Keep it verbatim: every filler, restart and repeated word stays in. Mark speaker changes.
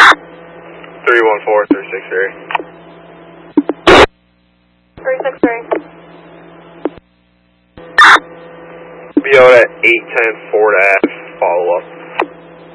Speaker 1: three one four, three six three.
Speaker 2: three six three.
Speaker 1: Be out at eight ten Ford Ave, follow up.